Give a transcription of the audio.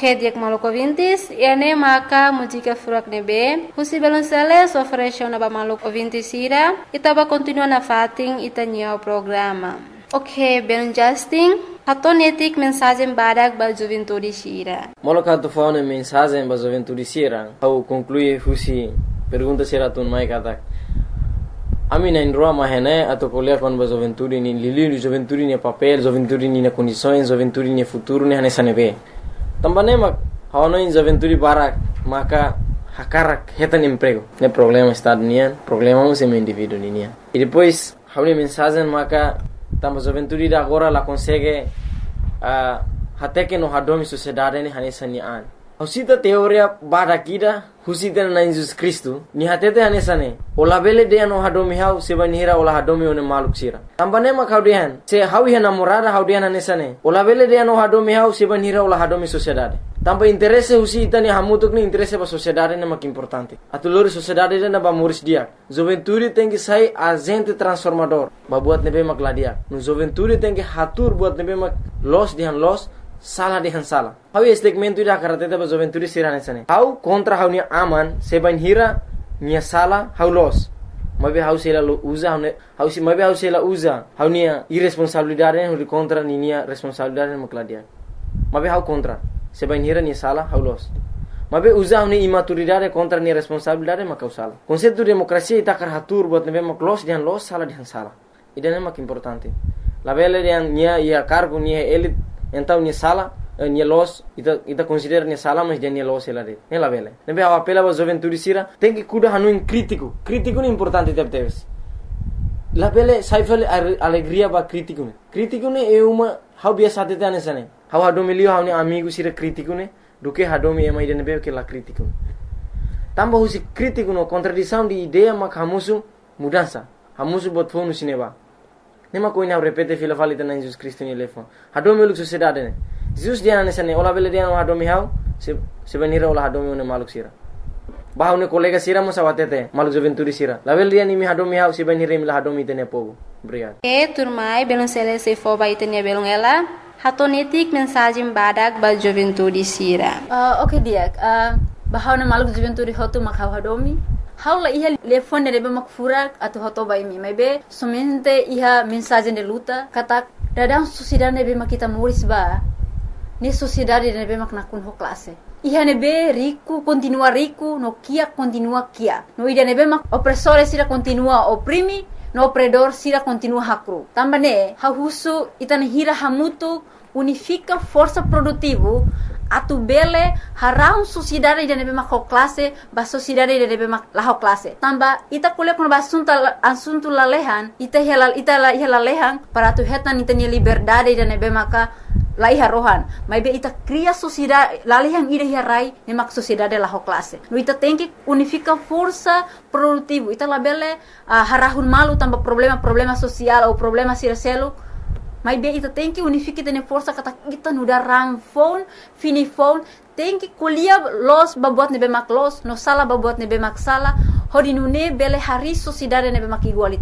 Ok, dia maluco ouvintes, ene maka música furak nebe, husi belum sele oferece na ba maluco ouvintes ira, itaba continua na fating itanya o programa. Ok, belum Justin, hatonetik mensagem badak ba juventude sira. Moloka tu faune mensagem ba juventude sira, au conclui husi pergunta sira tun mai katak. Ami na indroa mahene atau kuliah kon ba juventude ni lili juventude ni papel, juventude ni na condições, juventude ni futuro ni hanesa nebe. Também mak hawano in juventude barak maka hakarak hetan emprego. Ne problema estado nian, problema um sem indivíduo nian. E depois hawni mensagem maka tamba juventude da agora la consegue até que no hadomi sociedade ni hanesa nian. Husita teoria barakida husita na Jesus Cristo ni hatete hanesa ne. Ola bele de no hadomi hau sebanira ola hadomi one maluk sira. Tambane mak haudian se hawi namorada haudian hanesa ne. Ola bele de no hadomi hau sebanira ola hadomi sociedade. Tamba interesse husita ni hamutuk ni interesse ba sociedade ne mak importante. Atulori sociedade na ba muris dia. Juventude tem que sai agente transformador. Ba buat nebe mak ladia. No juventude tem que hatur buat nebe mak los dihan los salah dihan salah. Hau segmento ida karateta ba juventude sirane sane. Hau kontra hau ni aman sebanira ni salah hau los. Mabe hau sela usa hau si mabe hau sela usa hau ni irresponsabilidade hau contra ni responsabilidade mak ladia. Mabe hau kontra sebanira ni salah hau los. Mabe usa hau ni imaturidade contra ni responsabilidade mak salah. Konsepto demokrasia ita karatur buat nebe mak los dihan los salah dihan salah. Ida mak importante. La bele dihan nia ia cargo ni elit então ni sala ni los ita considera ni sala mas dia ni los ela de ela bele nebe a apela ba juventude sira tem que cuidar hanu crítico ni importante teves la bele saifel alegria ba crítico ne é uma how biasa tete anesane how hadomi lio how ni amigo sira crítico ne do que hadomi é mais de nebe que la crítico tamba husi crítico no contradição de ideia mak hamusu mudança hamusu bot fonu sineba nema koina repete fila falita na Jesus Cristo ni lefo hadomi luk sociedade ne Jesus dia na sane ola bele dia no hadomi hau se benira ola hadomi ne maluk sira bahau ne kolega sira mo sawatete maluk juventude sira la bele dia ni mi hadomi hau se benira mi la hadomi tene pogo obrigado turmai belum sele se fo ba itenia belum ela hatonetik mensagem badak ba juventude sira. Ok dia bahau na maluk juventude hotu makau hadomi haula iha telefone nebe mak furak atau hoto bai mi maybe somente iha mensagem de luta kata dadang sociedade nebe mak kita muris ba ni sociedade nebe mak nakun ho classe iha nebe rico continua rico no kia continua kia no ida nebe mak opressore sira continua oprimi no opredor sira continua hakru tambane hahusu itane hira hamutu unifica força produtivo atu bele harau sociedade de nebe mak classe ba sociedade de nebe mak la classe tamba ita kule kun asunto la lehan ita la lehan para tu hetan ita ni liberdade de nebe maka la iha rohan mai be ita cria sociedade la lehan ida rai ne mak sociedade la classe no ita tem que unifica força produtivo ita la bele harahun malu tamba problema social ou problema siraselo mas bem, ita tem que unificar tene força kata kita nuda rang phone, fini phone, tem que colher los babuat nebe mak los, no sala babuat nebe mak sala, hodi nune bele hari sociedade nebe mak igualitas.